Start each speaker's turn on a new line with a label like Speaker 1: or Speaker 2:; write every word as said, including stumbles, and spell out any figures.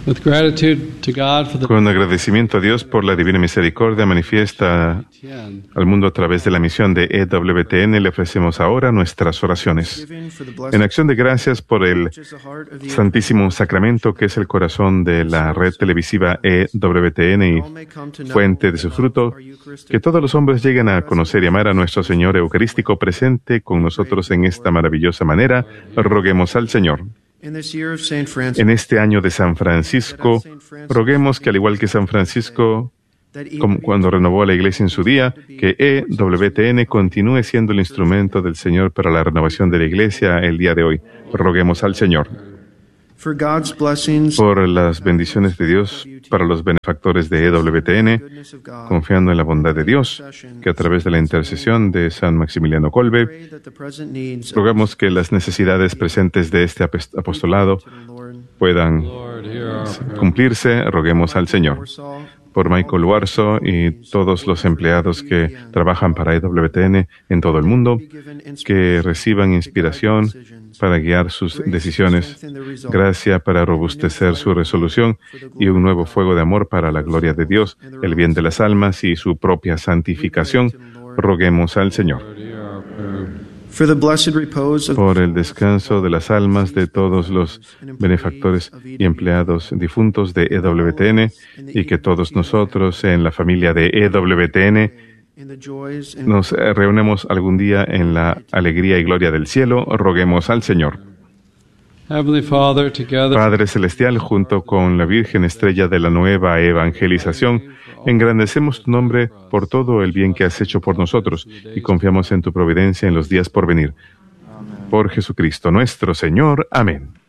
Speaker 1: With gratitude to God for the
Speaker 2: Con agradecimiento a Dios por la divina misericordia manifiesta al mundo a través de la misión de E W T N, le ofrecemos ahora nuestras oraciones. En acción de gracias por el Santísimo Sacramento, que es el corazón de la red televisiva E W T N y fuente de su fruto, que todos los hombres lleguen a conocer y amar a nuestro Señor Eucarístico presente con nosotros en esta maravillosa manera, roguemos al Señor. En este año de San Francisco, roguemos que, al igual que San Francisco, como cuando renovó a la Iglesia en su día, que E W T N continúe siendo el instrumento del Señor para la renovación de la Iglesia el día de hoy. Roguemos al Señor. Por las bendiciones de Dios para los benefactores de E W T N, confiando en la bondad de Dios, que a través de la intercesión de San Maximiliano Kolbe, rogamos que las necesidades presentes de este apostolado puedan cumplirse. Roguemos al Señor. Por Michael Warso y todos los empleados que trabajan para E W T N en todo el mundo, que reciban inspiración para guiar sus decisiones, gracia para robustecer su resolución y un nuevo fuego de amor para la gloria de Dios, el bien de las almas y su propia santificación. Roguemos al Señor. Por el descanso de las almas de todos los benefactores y empleados difuntos de E W T N, y que todos nosotros en la familia de E W T N nos reunamos algún día en la alegría y gloria del cielo, roguemos al Señor. Padre Celestial, junto con la Virgen Estrella de la Nueva Evangelización, engrandecemos tu nombre por todo el bien que has hecho por nosotros y confiamos en tu providencia en los días por venir. Por Jesucristo nuestro Señor. Amén.